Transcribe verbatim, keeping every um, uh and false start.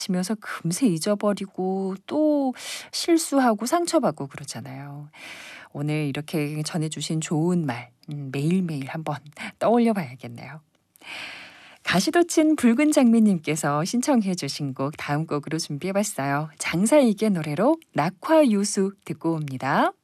지면서 금세 잊어버리고 또 실수하고 상처받고 그러잖아요. 오늘 이렇게 전해 주신 좋은 말 음 매일매일 한번 떠올려 봐야겠네요. 가시돋친 붉은 장미님께서 신청해 주신 곡 다음 곡으로 준비해 봤어요. 장사익의 노래로 낙화유수 듣고 옵니다.